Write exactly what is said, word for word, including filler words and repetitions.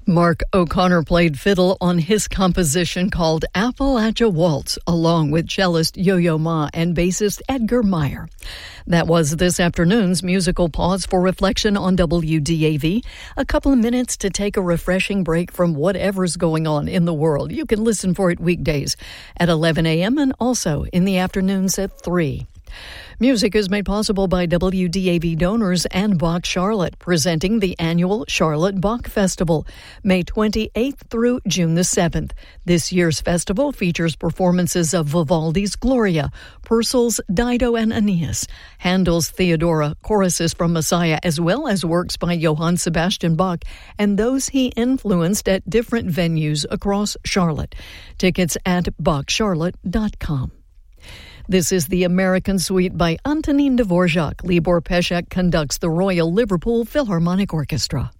Mark O'Connor played fiddle on his composition called Appalachia Waltz, along with cellist Yo-Yo Ma and bassist Edgar Meyer. That was this afternoon's musical pause for reflection on W D A V. A couple of minutes to take a refreshing break from whatever's going on in the world. You can listen for it weekdays at eleven a.m. and also in the afternoons at three. Music is made possible by W D A V donors and Bach Charlotte, presenting the annual Charlotte Bach Festival, May twenty-eighth through June the seventh. This year's festival features performances of Vivaldi's Gloria, Purcell's Dido and Aeneas, Handel's Theodora, choruses from Messiah, as well as works by Johann Sebastian Bach and those he influenced at different venues across Charlotte. Tickets at bach charlotte dot com. This is the American Suite by Antonin Dvorak. Libor Pesek conducts the Royal Liverpool Philharmonic Orchestra.